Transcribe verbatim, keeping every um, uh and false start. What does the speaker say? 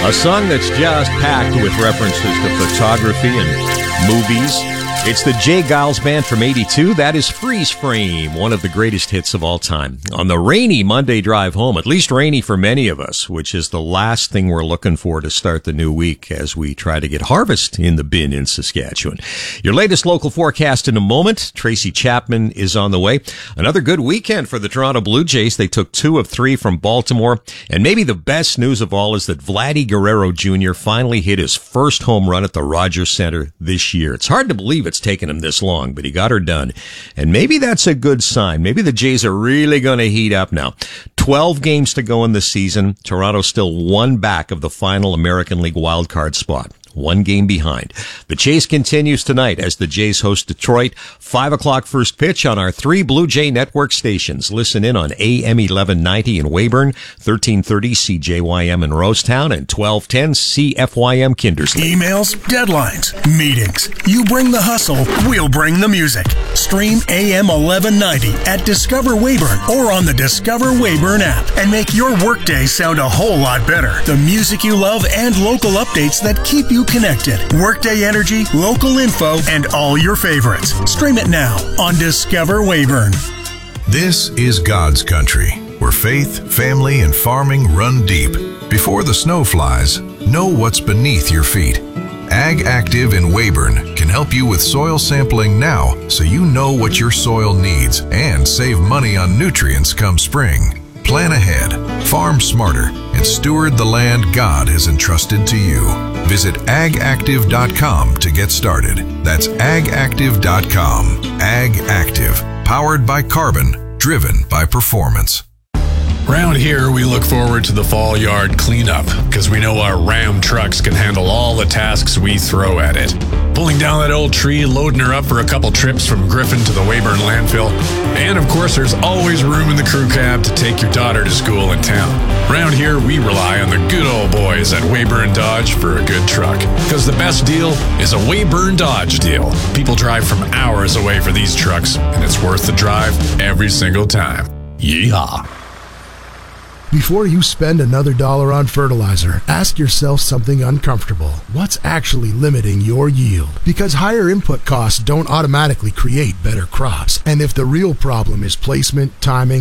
A song that's just packed with references to photography and movies. It's the Jay Giles Band from eighty-two. That is Freeze Frame, one of the greatest hits of all time. On the rainy Monday drive home, at least rainy for many of us, which is the last thing we're looking for to start the new week as we try to get harvest in the bin in Saskatchewan. Your latest local forecast in a moment. Tracy Chapman is on the way. Another good weekend for the Toronto Blue Jays. They took two of three from Baltimore. And maybe the best news of all is that Vladdy Guerrero Junior finally hit his first home run at the Rogers Centre this year. It's hard to believe it's taken him this long, but he got her done. And maybe that's a good sign. Maybe the Jays are really going to heat up now. twelve games to go in the season. Toronto still one back of the final American League wildcard spot. One game behind. The chase continues tonight as the Jays host Detroit. Five o'clock first pitch on our three Blue Jay Network stations. Listen in on A M eleven ninety in Weyburn, thirteen thirty C J Y M in Rosetown, and twelve ten C F Y M Kindersley. Emails, deadlines, meetings. You bring the hustle, we'll bring the music. Stream A M eleven ninety at Discover Weyburn or on the Discover Weyburn app and make your workday sound a whole lot better. The music you love and local updates that keep you connected. Workday energy, local info, and all your favorites. Stream it now on Discover Weyburn. This is God's country, where faith, family, and farming run deep. Before the snow flies, know what's beneath your feet. Ag Active in Weyburn can help you with soil sampling now so you know what your soil needs and save money on nutrients come spring. Plan ahead, farm smarter, and steward the land God has entrusted to you. Visit ag active dot com to get started. That's ag active dot com. Ag Active, powered by carbon, driven by performance. Round here, we look forward to the fall yard cleanup because we know our Ram trucks can handle all the tasks we throw at it. Pulling down that old tree, loading her up for a couple trips from Griffin to the Weyburn landfill. And of course, there's always room in the crew cab to take your daughter to school in town. Round here, we rely on the good old boys at Weyburn Dodge for a good truck. Because the best deal is a Weyburn Dodge deal. People drive from hours away for these trucks, and it's worth the drive every single time. Yeehaw. Before you spend another dollar on fertilizer, ask yourself something uncomfortable. What's actually limiting your yield? Because higher input costs don't automatically create better crops. And if the real problem is placement, timing,